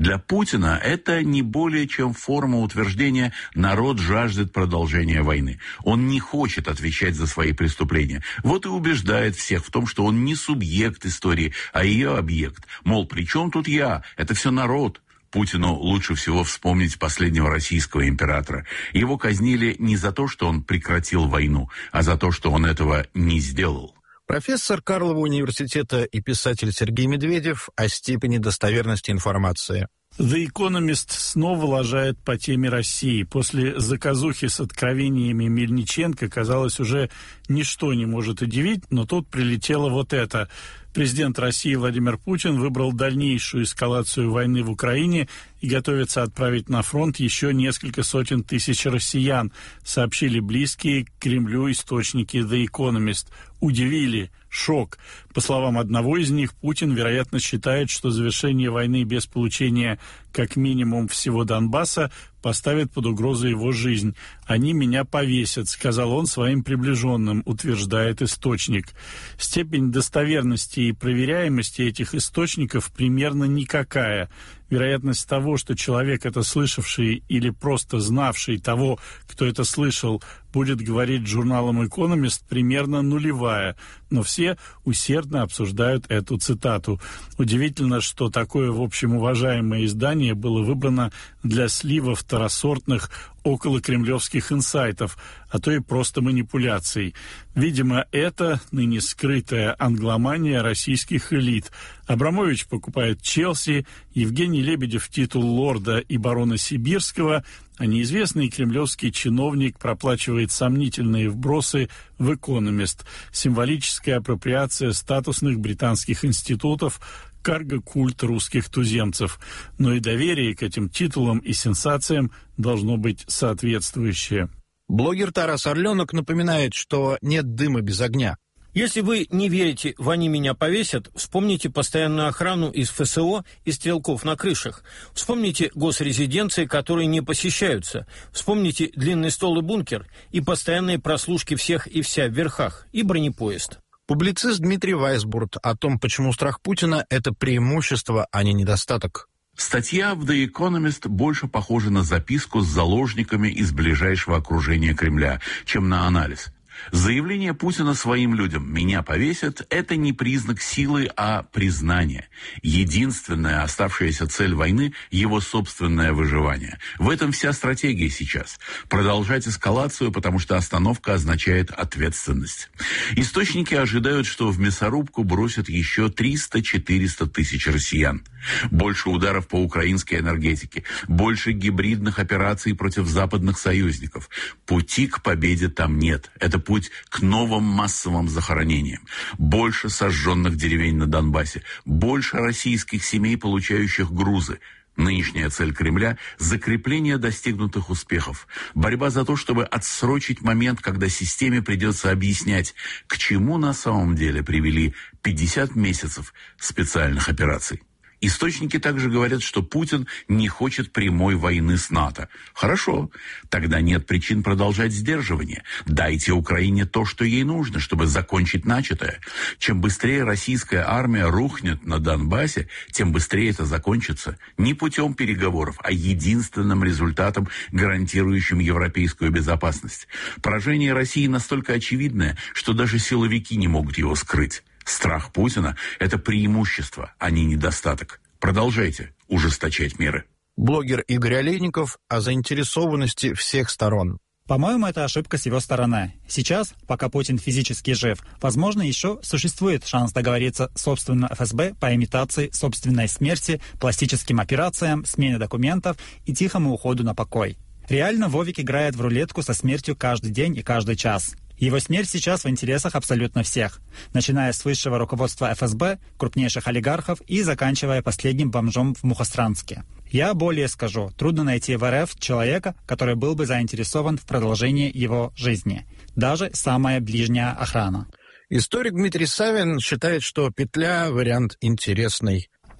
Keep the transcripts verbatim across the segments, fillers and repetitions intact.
Для Путина это не более чем форма утверждения «народ жаждет продолжения войны». Он не хочет отвечать за свои преступления. Вот и убеждает всех в том, что он не субъект истории, а ее объект. Мол, при чем тут я? Это все народ. Путину лучше всего вспомнить последнего российского императора. Его казнили не за то, что он прекратил войну, а за то, что он этого не сделал. Профессор Карлова университета и писатель Сергей Медведев о степени достоверности информации. The Economist снова лажает по теме России. После заказухи с откровениями Мельниченко, казалось, уже ничто не может удивить, но тут прилетело вот это. Президент России Владимир Путин выбрал дальнейшую эскалацию войны в Украине и готовится отправить на фронт еще несколько сотен тысяч россиян, сообщили близкие к Кремлю источники The Economist. Удивили. Шок. По словам одного из них, Путин, вероятно, считает, что завершение войны без получения как минимум всего Донбасса поставит под угрозу его жизнь. «Они меня повесят», — сказал он своим приближенным, утверждает источник. Степень достоверности и проверяемости этих источников примерно никакая. Вероятность того, что человек, это слышавший или просто знавший того, кто это слышал, будет говорить журналом «Экономист», примерно нулевая, но все усердно обсуждают эту цитату. Удивительно, что такое, в общем, уважаемое издание было выбрано для слива второсортных околокремлевских инсайтов, а то и просто манипуляций. Видимо, это ныне скрытая англомания российских элит. Абрамович покупает Челси, Евгений Лебедев титул лорда и барона Сибирского, а неизвестный кремлевский чиновник проплачивает сомнительные вбросы в «Экономист». Символическая апроприация статусных британских институтов, карго-культ русских туземцев. Но и доверие к этим титулам и сенсациям должно быть соответствующее. Блогер Тарас Орленок напоминает, что нет дыма без огня. Если вы не верите в «они меня повесят», вспомните постоянную охрану из эф эс о и стрелков на крышах. Вспомните госрезиденции, которые не посещаются. Вспомните длинный стол и бункер, и постоянные прослушки всех и вся в верхах, и бронепоезд. Публицист Дмитрий Вайсбурт о том, почему страх Путина – это преимущество, а не недостаток. Статья в The Economist больше похожа на записку с заложниками из ближайшего окружения Кремля, чем на анализ. Заявление Путина своим людям «меня повесят» — это не признак силы, а признание. Единственная оставшаяся цель войны — его собственное выживание. В этом вся стратегия сейчас. Продолжать эскалацию, потому что остановка означает ответственность. Источники ожидают, что в мясорубку бросят еще триста-четыреста тысяч россиян. Больше ударов по украинской энергетике, больше гибридных операций против западных союзников. Пути к победе там нет. Это путь к новым массовым захоронениям. Больше сожженных деревень на Донбассе, больше российских семей, получающих грузы. Нынешняя цель Кремля – закрепление достигнутых успехов. Борьба за то, чтобы отсрочить момент, когда системе придется объяснять, к чему на самом деле привели пятьдесят месяцев специальных операций. Источники также говорят, что Путин не хочет прямой войны с НАТО. Хорошо, тогда нет причин продолжать сдерживание. Дайте Украине то, что ей нужно, чтобы закончить начатое. Чем быстрее российская армия рухнет на Донбассе, тем быстрее это закончится. Не путем переговоров, а единственным результатом, гарантирующим европейскую безопасность. Поражение России настолько очевидное, что даже силовики не могут его скрыть. Страх Путина – это преимущество, а не недостаток. Продолжайте ужесточать меры. Блогер Игорь Олейников о заинтересованности всех сторон. По-моему, это ошибка с его стороны. Сейчас, пока Путин физически жив, возможно, еще существует шанс договориться собственно эф эс бэ по имитации собственной смерти, пластическим операциям, смене документов и тихому уходу на покой. Реально Вовик играет в рулетку со смертью каждый день и каждый час. Его смерть сейчас в интересах абсолютно всех, начиная с высшего руководства эф эс бэ, крупнейших олигархов и заканчивая последним бомжом в Мухосранске. Я более скажу, трудно найти в эр эф человека, который был бы заинтересован в продолжении его жизни. Даже самая ближняя охрана. Историк Дмитрий Савин считает, что петля – вариант интересный.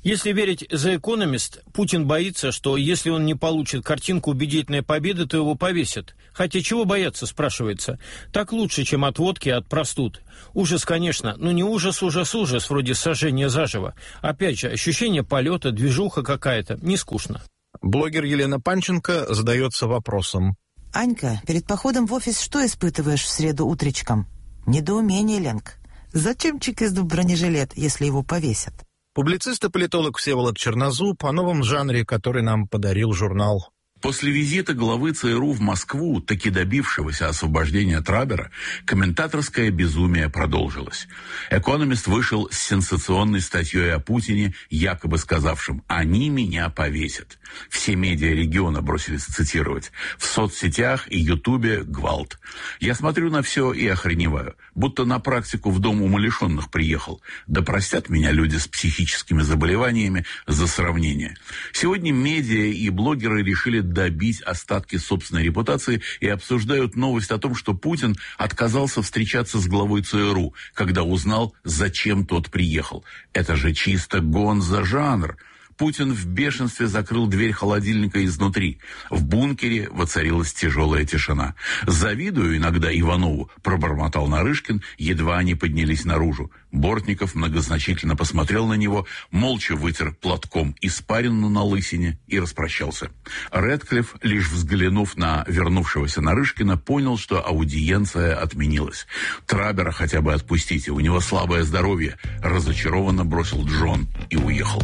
Если верить The Economist, Путин боится, что если он не получит картинку убедительной победы, то его повесят. Хотя чего бояться, спрашивается. Так лучше, чем от водки и от простуд. Ужас, конечно, но не ужас, ужас, ужас, вроде сожжения заживо. Опять же, ощущение полета, движуха какая-то, не скучно. Блогер Елена Панченко задается вопросом. Анька, перед походом в офис что испытываешь в среду утречком? Недоумение, Ленк. Зачем чекисту бронежилет, если его повесят? Публицист и политолог Всеволод Чернозуб о новом жанре, который нам подарил журнал. После визита главы ЦРУ в Москву, таки добившегося освобождения Трабера, комментаторское безумие продолжилось. «Экономист» вышел с сенсационной статьей о Путине, якобы сказавшим «они меня повесят». Все медиа региона бросились цитировать. В соцсетях и Ютубе гвалт. Я смотрю на все и охреневаю. Будто на практику в дом умалишенных приехал. Да простят меня люди с психическими заболеваниями за сравнение. Сегодня медиа и блогеры решили добить остатки собственной репутации и обсуждают новость о том, что Путин отказался встречаться с главой ЦРУ, когда узнал, зачем тот приехал. Это же чисто гонзо-жанр. Путин в бешенстве закрыл дверь холодильника изнутри. В бункере воцарилась тяжелая тишина. «Завидую иногда Иванову», — пробормотал Нарышкин, едва они поднялись наружу. Бортников многозначительно посмотрел на него, молча вытер платком испарину на лысине и распрощался. Рэдклифф, лишь взглянув на вернувшегося Нарышкина, понял, что аудиенция отменилась. «Трабера хотя бы отпустите, у него слабое здоровье», — разочарованно бросил Джон и уехал.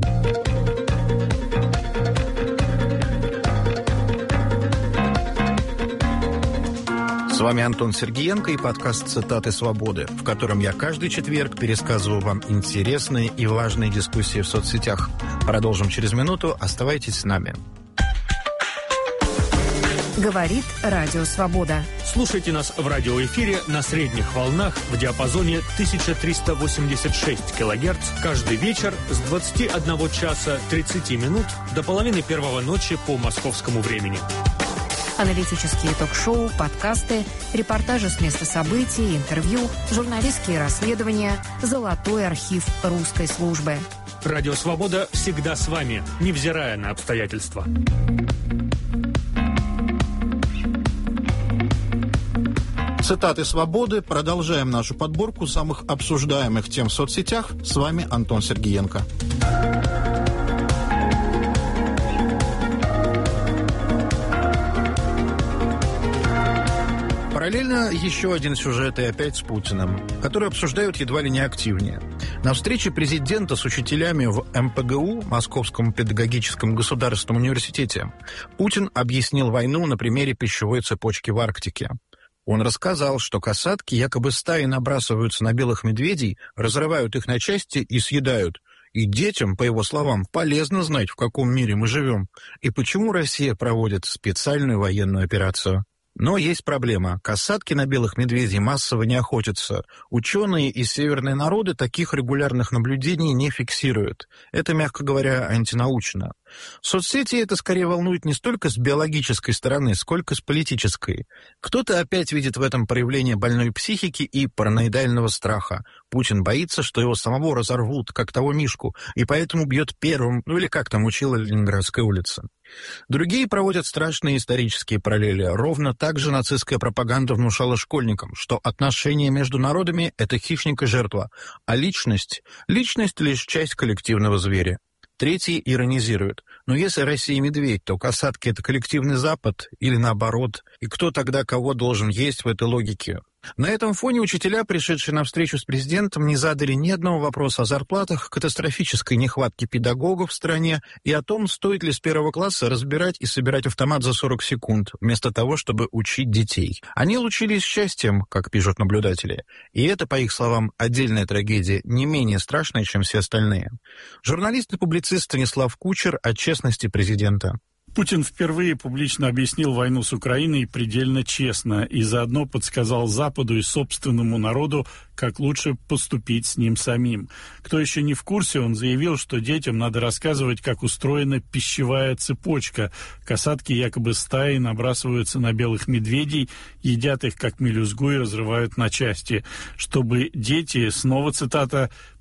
С вами Антон Сергиенко и подкаст «Цитаты свободы», в котором я каждый четверг пересказываю вам интересные и важные дискуссии в соцсетях. Продолжим через минуту. Оставайтесь с нами. Говорит Радио Свобода. Слушайте нас в радиоэфире на средних волнах в диапазоне тысяча триста восемьдесят шесть килогерц каждый вечер с двадцати одного часа тридцати минут до половины первого ночи по московскому времени. Аналитические ток-шоу, подкасты, репортажи с места событий, интервью, журналистские расследования, золотой архив русской службы. Радио Свобода всегда с вами, невзирая на обстоятельства. Цитаты свободы. Продолжаем нашу подборку самых обсуждаемых тем в соцсетях. С вами Антон Сергиенко. Параллельно еще один сюжет, и опять с Путиным, который обсуждают едва ли не активнее. На встрече президента с учителями в эм пэ гэ у, Московском педагогическом государственном университете, Путин объяснил войну на примере пищевой цепочки в Арктике. Он рассказал, что касатки якобы стаи набрасываются на белых медведей, разрывают их на части и съедают. И детям, по его словам, полезно знать, в каком мире мы живем, и почему Россия проводит специальную военную операцию. Но есть проблема. Касатки на белых медведей массово не охотятся. Ученые и северные народы таких регулярных наблюдений не фиксируют. Это, мягко говоря, антинаучно. Соцсети это скорее волнует не столько с биологической стороны, сколько с политической. Кто-то опять видит в этом проявление больной психики и параноидального страха. Путин боится, что его самого разорвут, как того Мишку, и поэтому бьет первым, ну или как там учила Ленинградская улица. Другие проводят страшные исторические параллели. Ровно так же нацистская пропаганда внушала школьникам, что отношения между народами – это хищник и жертва, а личность – личность лишь часть коллективного зверя. Третьи иронизируют. Но если Россия медведь, то касатки – это коллективный Запад или наоборот? И кто тогда кого должен есть в этой логике? На этом фоне учителя, пришедшие на встречу с президентом, не задали ни одного вопроса о зарплатах, катастрофической нехватке педагогов в стране и о том, стоит ли с первого класса разбирать и собирать автомат за сорок секунд, вместо того, чтобы учить детей. Они лучились счастьем, как пишут наблюдатели. И это, по их словам, отдельная трагедия, не менее страшная, чем все остальные. Журналист и публицист Станислав Кучер о честности президента. Путин впервые публично объяснил войну с Украиной предельно честно и заодно подсказал Западу и собственному народу, как лучше поступить с ним самим. Кто еще не в курсе, он заявил, что детям надо рассказывать, как устроена пищевая цепочка. Касатки якобы стаи набрасываются на белых медведей, едят их как мелюзгу и разрывают на части, чтобы дети, снова цитата,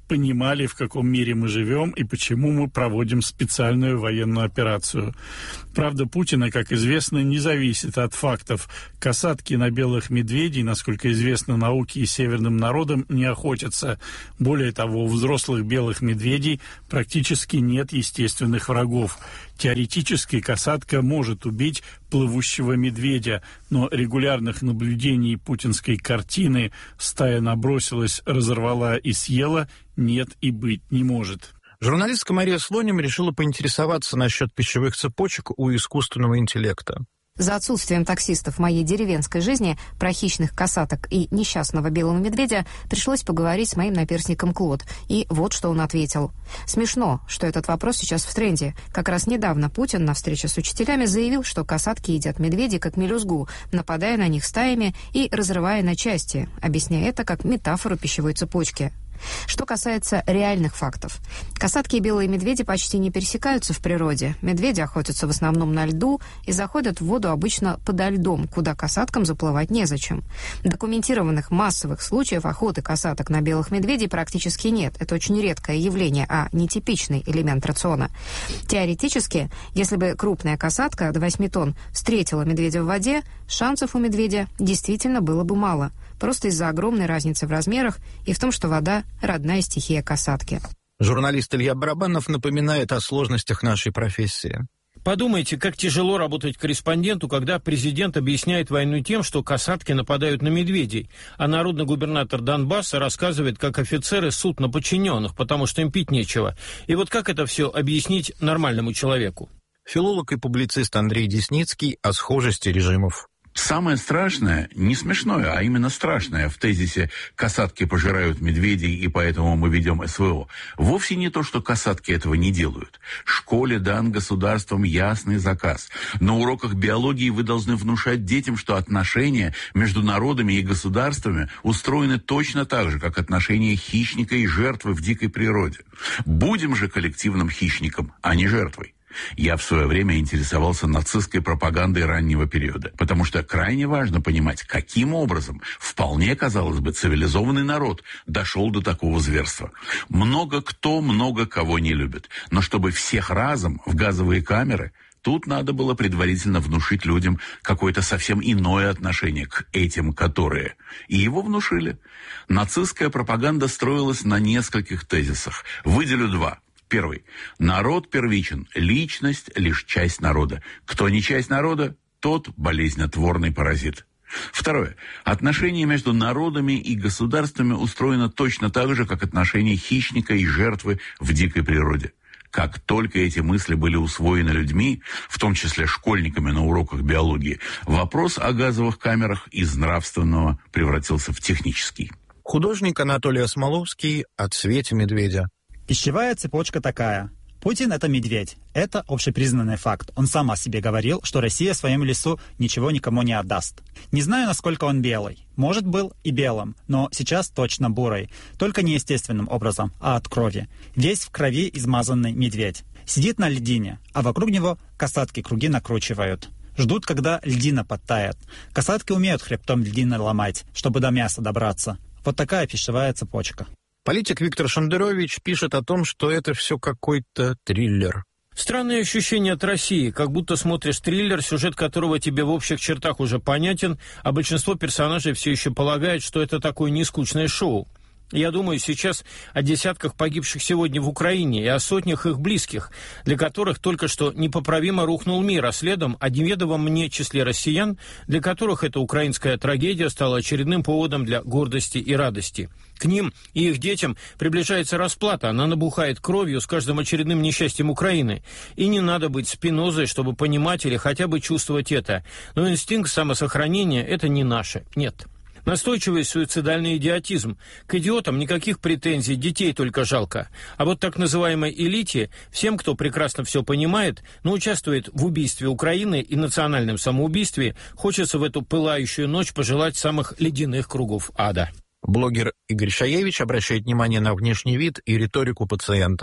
понимали, в каком мире мы живем и почему мы проводим специальную военную операцию. Правда Путина, как известно, не зависит от фактов. Касатки на белых медведей, насколько известно науке и северным народам, не охотятся. Более того, у взрослых белых медведей практически нет естественных врагов. Теоретически касатка может убить плывущего медведя, но регулярных наблюдений путинской картины «стая набросилась, разорвала и съела» нет и быть не может. Журналистка Мария Слоним решила поинтересоваться насчет пищевых цепочек у искусственного интеллекта. За отсутствием таксистов в моей деревенской жизни про хищных касаток и несчастного белого медведя пришлось поговорить с моим наперсником Клод. И вот что он ответил. Смешно, что этот вопрос сейчас в тренде. Как раз недавно Путин на встрече с учителями заявил, что касатки едят медведей как мелюзгу, нападая на них стаями и разрывая на части, объясняя это как метафору пищевой цепочки. Что касается реальных фактов. Касатки и белые медведи почти не пересекаются в природе. Медведи охотятся в основном на льду и заходят в воду обычно подо льдом, куда касаткам заплывать незачем. Документированных массовых случаев охоты касаток на белых медведей практически нет. Это очень редкое явление, а не типичный элемент рациона. Теоретически, если бы крупная касатка до восьми тонн встретила медведя в воде, шансов у медведя действительно было бы мало. Просто из-за огромной разницы в размерах и в том, что вода – родная стихия касатки. Журналист Илья Барабанов напоминает о сложностях нашей профессии. Подумайте, как тяжело работать корреспонденту, когда президент объясняет войну тем, что касатки нападают на медведей, а народный губернатор Донбасса рассказывает, как офицеры ссут на подчиненных, потому что им пить нечего. И вот как это все объяснить нормальному человеку? Филолог и публицист Андрей Десницкий о схожести режимов. Самое страшное, не смешное, а именно страшное в тезисе «касатки пожирают медведей, и поэтому мы ведем СВО» вовсе не то, что касатки этого не делают. Школе дан государством ясный заказ. На уроках биологии вы должны внушать детям, что отношения между народами и государствами устроены точно так же, как отношения хищника и жертвы в дикой природе. Будем же коллективным хищником, а не жертвой. Я в свое время интересовался нацистской пропагандой раннего периода, потому что крайне важно понимать, каким образом вполне, казалось бы, цивилизованный народ дошел до такого зверства. Много кто много кого не любит, но чтобы всех разом в газовые камеры, тут надо было предварительно внушить людям какое-то совсем иное отношение к этим, которые. И его внушили. Нацистская пропаганда строилась на нескольких тезисах. Выделю два. Первый. Народ первичен, личность – лишь часть народа. Кто не часть народа, тот болезнетворный паразит. Второе. Отношения между народами и государствами устроены точно так же, как отношения хищника и жертвы в дикой природе. Как только эти мысли были усвоены людьми, в том числе школьниками на уроках биологии, вопрос о газовых камерах из нравственного превратился в технический. Художник Анатолий Осмоловский о цвете медведя. Пищевая цепочка такая. Путин – это медведь. Это общепризнанный факт. Он сам о себе говорил, что Россия своему лесу ничего никому не отдаст. Не знаю, насколько он белый. Может, был и белым, но сейчас точно бурый. Только не естественным образом, а от крови. Весь в крови измазанный медведь. Сидит на льдине, а вокруг него касатки круги накручивают. Ждут, когда льдина подтает. Касатки умеют хребтом льдины ломать, чтобы до мяса добраться. Вот такая пищевая цепочка. Политик Виктор Шендерович пишет о том, что это все какой-то триллер. Странное ощущение от России, как будто смотришь триллер, сюжет которого тебе в общих чертах уже понятен, а большинство персонажей все еще полагает, что это такое нескучное шоу. Я думаю сейчас о десятках погибших сегодня в Украине и о сотнях их близких, для которых только что непоправимо рухнул мир, а следом о неведомом мне числе россиян, для которых эта украинская трагедия стала очередным поводом для гордости и радости. К ним и их детям приближается расплата, она набухает кровью с каждым очередным несчастьем Украины. И не надо быть Спинозой, чтобы понимать или хотя бы чувствовать это. Но инстинкт самосохранения – это не наше, нет. Настойчивый суицидальный идиотизм. К идиотам никаких претензий, детей только жалко. А вот так называемой элите, всем, кто прекрасно все понимает, но участвует в убийстве Украины и национальном самоубийстве, хочется в эту пылающую ночь пожелать самых ледяных кругов ада. Блогер Игорь Шаевич обращает внимание на внешний вид и риторику пациента.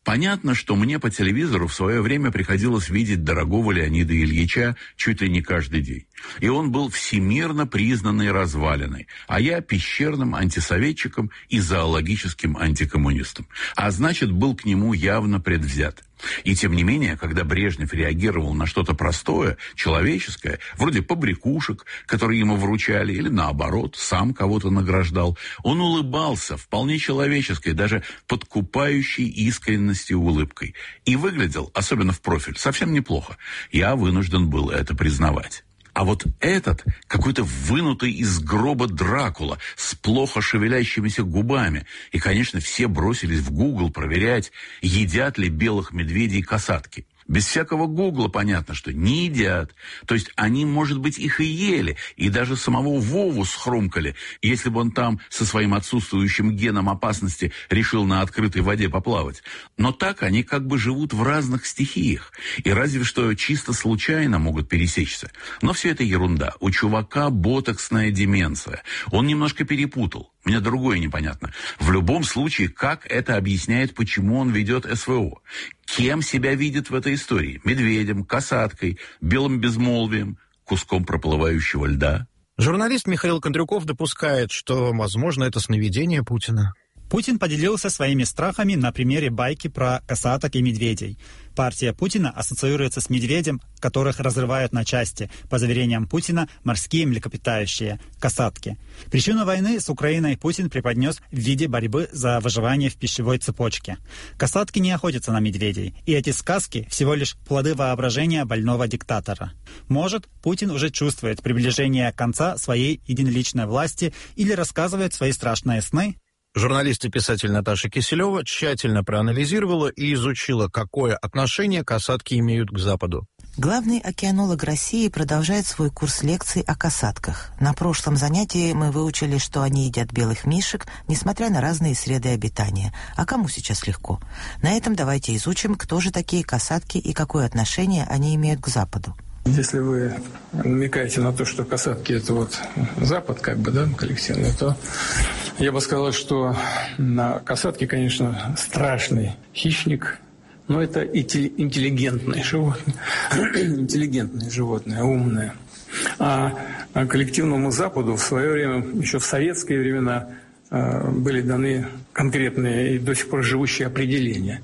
Понятно, что мне по телевизору в свое время приходилось видеть дорогого Леонида Ильича чуть ли не каждый день. И он был всемирно признанной развалиной, а я пещерным антисоветчиком и зоологическим антикоммунистом. А значит, был к нему явно предвзят. И тем не менее, когда Брежнев реагировал на что-то простое, человеческое, вроде побрякушек, которые ему вручали, или наоборот, сам кого-то награждал, он улыбался вполне человеческой, даже подкупающей искренностью улыбкой. И выглядел, особенно в профиль, совсем неплохо. Я вынужден был это признавать. А вот этот, какой-то вынутый из гроба Дракула, с плохо шевелящимися губами. И, конечно, все бросились в Гугл проверять, едят ли белых медведей касатки. Без всякого гугла понятно, что не едят. То есть они, может быть, их и ели, и даже самого Вову схрумкали, если бы он там со своим отсутствующим геном опасности решил на открытой воде поплавать. Но так они как бы живут в разных стихиях, и разве что чисто случайно могут пересечься. Но все это ерунда. У чувака ботоксная деменция. Он немножко перепутал. Мне другое непонятно. В любом случае, как это объясняет, почему он ведет СВО? Кем себя видит в этой истории? Медведем, касаткой, белым безмолвием, куском проплывающего льда? Журналист Михаил Кондрюков допускает, что, возможно, это сновидение Путина. Путин поделился своими страхами на примере байки про касаток и медведей. Партия Путина ассоциируется с медведем, которых разрывают на части, по заверениям Путина, морские млекопитающие – касатки. Причину войны с Украиной Путин преподнес в виде борьбы за выживание в пищевой цепочке. Касатки не охотятся на медведей, и эти сказки – всего лишь плоды воображения больного диктатора. Может, Путин уже чувствует приближение конца своей единоличной власти или рассказывает свои страшные сны? Журналист и писатель Наташа Киселева тщательно проанализировала и изучила, какое отношение касатки имеют к Западу. Главный океанолог России продолжает свой курс лекций о касатках. На прошлом занятии мы выучили, что они едят белых мишек, несмотря на разные среды обитания. А кому сейчас легко? На этом давайте изучим, кто же такие касатки и какое отношение они имеют к Западу. Если вы намекаете на то, что касатки – это вот Запад, как бы, да, коллективный, то я бы сказал, что на касатке, конечно, страшный хищник, но это интеллигентное животное, интеллигентное животное, умное. А коллективному Западу в свое время, еще в советские времена, были даны конкретные и до сих пор живущие определения.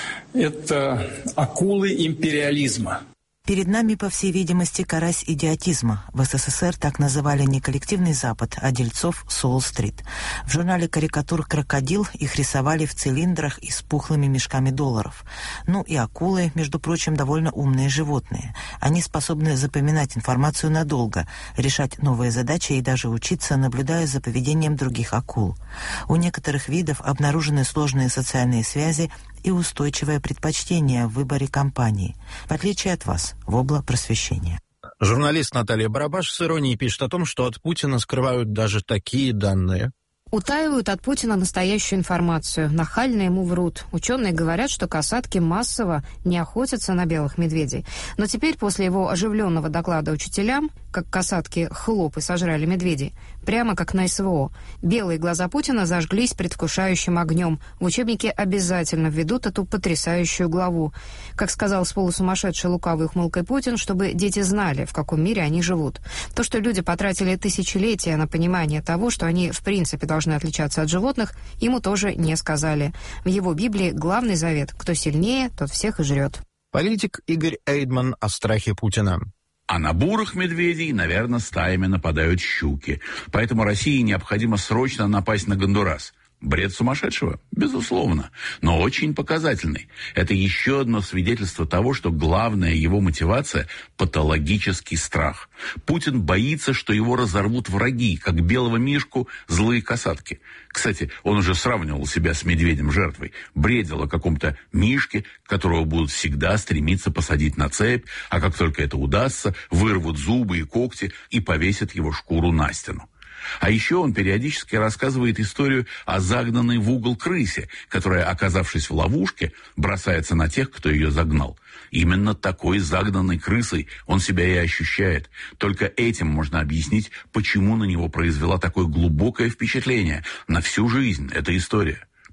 Это акулы империализма. Перед нами, по всей видимости, карась идиотизма. В СССР так называли не коллективный Запад, а дельцов с Уолл-стрит. В журнале карикатур «Крокодил» их рисовали в цилиндрах и с пухлыми мешками долларов. Ну и акулы, между прочим, довольно умные животные. Они способны запоминать информацию надолго, решать новые задачи и даже учиться, наблюдая за поведением других акул. У некоторых видов обнаружены сложные социальные связи и устойчивое предпочтение в выборе компании, в отличие от вас, вобла просвещения. Журналист Наталья Барабаш с иронией пишет о том, что от Путина скрывают даже такие данные. Утаивают от Путина настоящую информацию, нахально ему врут. Ученые говорят, что касатки массово не охотятся на белых медведей. Но теперь, после его оживленного доклада учителям, как касатки хлоп и сожрали медведей, прямо как на СВО, белые глаза Путина зажглись предвкушающим огнем. В учебнике обязательно введут эту потрясающую главу. Как сказал с полусумасшедшей лукавой ухмылкой Путин, чтобы дети знали, в каком мире они живут. То, что люди потратили тысячелетия на понимание того, что они в принципе должны отличаться от животных, ему тоже не сказали. В его Библии главный завет: кто сильнее, тот всех и жрет. Политик Игорь Эйдман о страхе Путина. А на бурых медведей, наверное, стаями нападают щуки. Поэтому России необходимо срочно напасть на Гондурас. Бред сумасшедшего? Безусловно, но очень показательный. Это еще одно свидетельство того, что главная его мотивация – патологический страх. Путин боится, что его разорвут враги, как белого мишку злые касатки. Кстати, он уже сравнивал себя с медведем-жертвой, бредил о каком-то мишке, которого будут всегда стремиться посадить на цепь, а как только это удастся, вырвут зубы и когти и повесят его шкуру на стену. А еще он периодически рассказывает историю о загнанной в угол крысе, которая, оказавшись в ловушке, бросается на тех, кто ее загнал. Именно такой загнанной крысой он себя и ощущает. Только этим можно объяснить, почему на него произвела такое глубокое впечатление на всю жизнь эта история.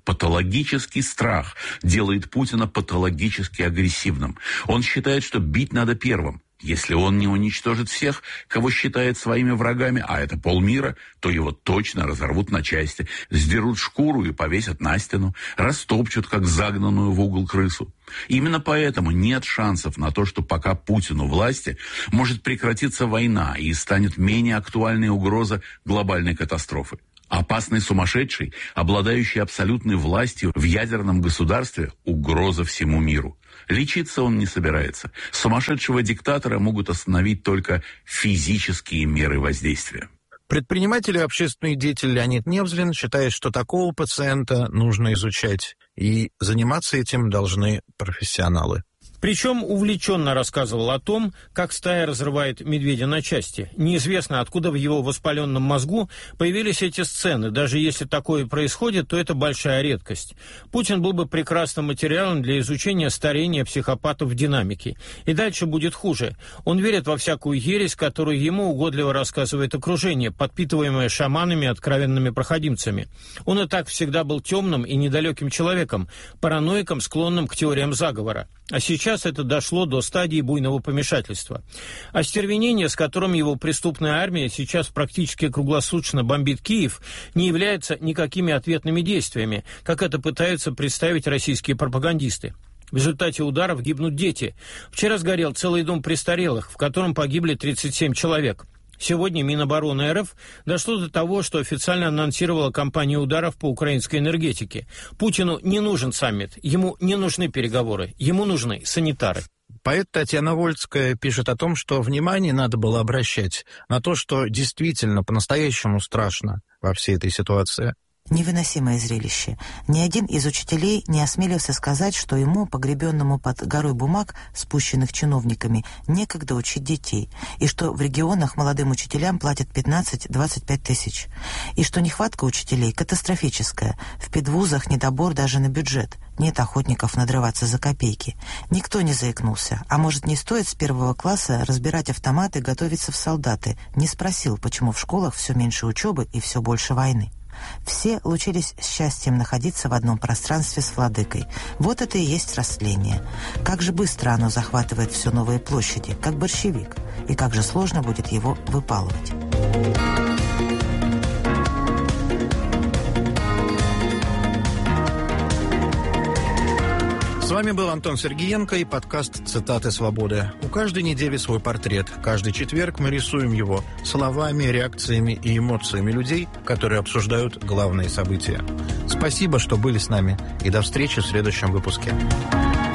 Патологический страх делает Путина патологически агрессивным. Он считает, что бить надо первым. Если он не уничтожит всех, кого считает своими врагами, а это полмира, то его точно разорвут на части, сдерут шкуру и повесят на стену, растопчут, как загнанную в угол крысу. Именно поэтому нет шансов на то, что пока Путин у власти, может прекратиться война и станет менее актуальной угроза глобальной катастрофы. Опасный сумасшедший, обладающий абсолютной властью в ядерном государстве, угроза всему миру. Лечиться он не собирается. Сумасшедшего диктатора могут остановить только физические меры воздействия. Предприниматель и общественный деятель Леонид Невзлин считает, что такого пациента нужно изучать, и заниматься этим должны профессионалы. Причем увлеченно рассказывал о том, как стая разрывает медведя на части. Неизвестно, откуда в его воспаленном мозгу появились эти сцены. Даже если такое происходит, то это большая редкость. Путин был бы прекрасным материалом для изучения старения психопатов в динамике. И дальше будет хуже. Он верит во всякую ересь, которую ему угодливо рассказывает окружение, подпитываемое шаманами и откровенными проходимцами. Он и так всегда был темным и недалеким человеком, параноиком, склонным к теориям заговора. А сейчас это дошло до стадии буйного помешательства. Остервенение, с которым его преступная армия сейчас практически круглосуточно бомбит Киев, не является никакими ответными действиями, как это пытаются представить российские пропагандисты. В результате ударов гибнут дети. Вчера сгорел целый дом престарелых, в котором погибли тридцать семь человек. Сегодня Минобороны РФ дошло до того, что официально анонсировала кампанию ударов по украинской энергетике. Путину не нужен саммит, ему не нужны переговоры, ему нужны санитары. Поэт Татьяна Вольская пишет о том, что внимание надо было обращать на то, что действительно по-настоящему страшно во всей этой ситуации. Невыносимое зрелище. Ни один из учителей не осмелился сказать, что ему, погребенному под горой бумаг, спущенных чиновниками, некогда учить детей, и что в регионах молодым учителям платят пятнадцать-двадцать пять тысяч, и что нехватка учителей катастрофическая, в педвузах недобор даже на бюджет, нет охотников надрываться за копейки. Никто не заикнулся, а может, не стоит с первого класса разбирать автоматы и готовиться в солдаты, не спросил, почему в школах все меньше учебы и все больше войны. Все лучились счастьем находиться в одном пространстве с владыкой. Вот это и есть растление. Как же быстро оно захватывает все новые площади, как борщевик, и как же сложно будет его выпалывать. С вами был Антон Сергеенко и подкаст «Цитаты свободы». У каждой недели свой портрет. Каждый четверг мы рисуем его словами, реакциями и эмоциями людей, которые обсуждают главные события. Спасибо, что были с нами, и до встречи в следующем выпуске.